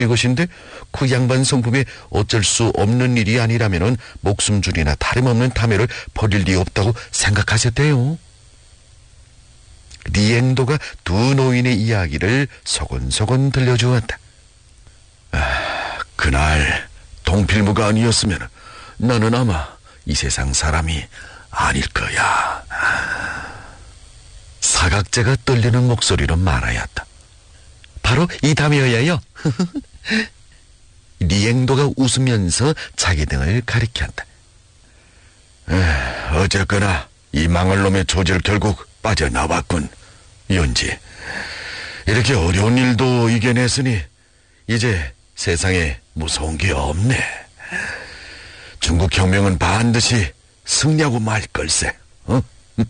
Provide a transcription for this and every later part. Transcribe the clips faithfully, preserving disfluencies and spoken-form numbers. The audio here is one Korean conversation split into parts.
이것인데 그 양반 성품에 어쩔 수 없는 일이 아니라면은 목숨줄이나 다름없는 탐욕을 버릴 리 없다고 생각하셨대요. 리앵도가 두 노인의 이야기를 소곤소곤 들려주었다. 아, 그날 동필무가 아니었으면 나는 아마 이 세상 사람이 아닐 거야. 사각제가 떨리는 목소리로 말하였다. 바로 이 담이어야요. 리앵도가 웃으면서 자기 등을 가리켰다. 에, 어쨌거나 이 망할 놈의 조지를 결국 빠져나왔군. 윤지, 이렇게 어려운 일도 이겨냈으니 이제 세상에 무서운 게 없네. 중국 혁명은 반드시 승리하고 말 걸세. 어?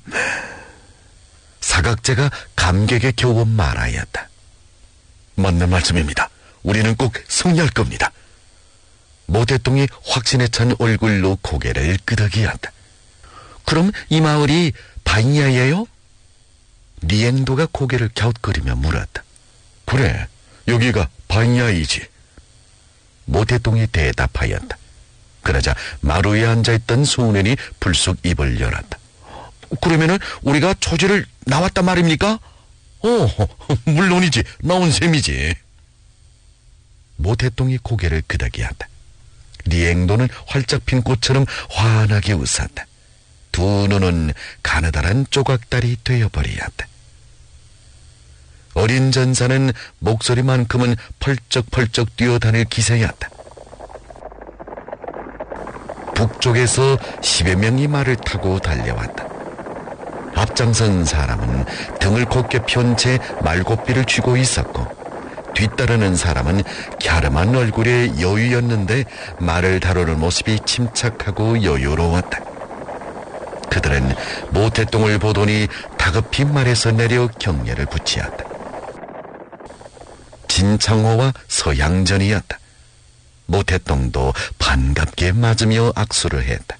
사각제가 감격에 겨워 말하였다. 맞는 말씀입니다. 우리는 꼭 승리할 겁니다. 모태똥이 확신에 찬 얼굴로 고개를 끄덕이었다. 그럼 이 마을이 바이냐예요? 리앵도가 고개를 갸웃거리며 물었다. 그래, 여기가 바이냐이지. 모태똥이 대답하였다. 그러자 마루에 앉아있던 소년이 불쑥 입을 열었다. 그러면은 우리가 초지를 나왔단 말입니까? 어, 물론이지. 나온 셈이지. 모태똥이 고개를 끄덕이었다. 리앵도는 활짝 핀 꽃처럼 환하게 웃었다. 두 눈은 가느다란 조각달이 되어버리었다. 어린 전사는 목소리만큼은 펄쩍펄쩍 뛰어다닐 기세였다. 북쪽에서 십여 명이 말을 타고 달려왔다. 앞장선 사람은 등을 곧게 편 채 말고삐를 쥐고 있었고, 뒤따르는 사람은 갸름한 얼굴의 여유였는데 말을 다루는 모습이 침착하고 여유로웠다. 그들은 모태똥을 보더니 다급히 말에서 내려 경례를 붙이었다. 진창호와 서양전이었다. 모태똥도 반갑게 맞으며 악수를 했다.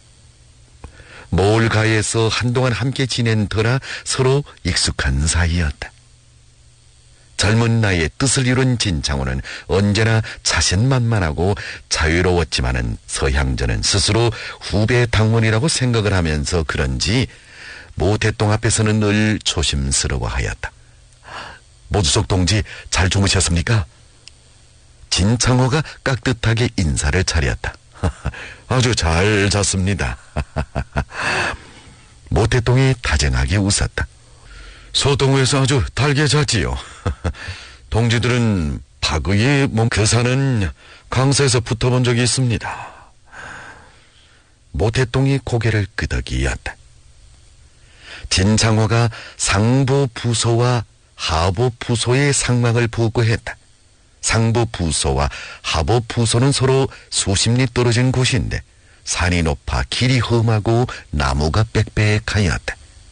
모을가에서 한동안 함께 지낸 터라 서로 익숙한 사이였다. 젊은 나이에 뜻을 이룬 진창호는 언제나 자신만만하고 자유로웠지만은 서향전은 스스로 후배 당원이라고 생각을 하면서 그런지 모태똥 앞에서는 늘 조심스러워하였다. 모두석 동지 잘 주무셨습니까? 진창호가 깍듯하게 인사를 차렸다. 아주 잘 잤습니다. 모태똥이 다정하게 웃었다. 소동호에서 아주 달게 잤지요. 동지들은 박의의 몸 교사는 강사에서 붙어본 적이 있습니다. 모태똥이 고개를 끄덕이었다. 진창호가 상부 부소와 하부 부소의 상망을 보고했다. 상부 부소와 하부 부소는 서로 수십 리 떨어진 곳인데 산이 높아 길이 험하고 나무가 빽빽하였다.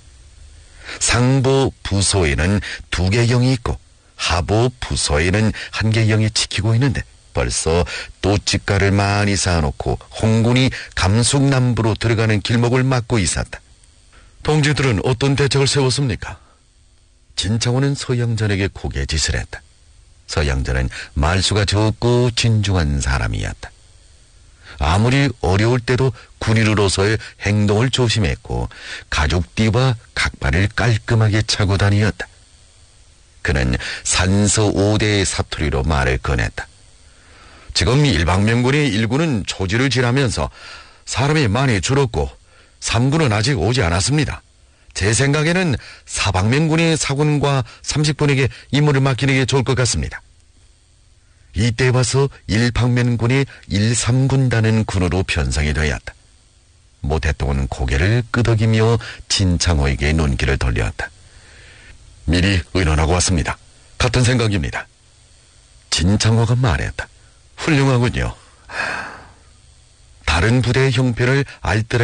상부 부소에는 두 개 영이 있고 하부 부소에는 한 개 영이 지키고 있는데 벌써 또집가를 많이 쌓아놓고 홍군이 감숙남부로 들어가는 길목을 막고 있었다. 동지들은 어떤 대책을 세웠습니까? 진창호는 서양전에게 고개짓을 했다. 서양전은 말수가 적고 진중한 사람이었다. 아무리 어려울 때도 군인으로서의 행동을 조심했고 가죽띠와 각발을 깔끔하게 차고 다니었다. 그는 산서 오대의 사투리로 말을 꺼냈다. 지금 일방면군의 일군은 초지를 지나면서 사람이 많이 줄었고 삼군은 아직 오지 않았습니다. 제 생각에는 사방면군의 사군과 삼식군에게 임무를 맡기는 게 좋을 것 같습니다. 이때 와서 일방면군의 일삼군단은 군으로 편성이 되었다. 모태똥은 고개를 끄덕이며 진창호에게 눈길을 돌렸다. 미리 의논하고 왔습니다. 같은 생각입니다. 진창호가 말했다. 훌륭하군요. 다른 부대의 형편을 알뜰하게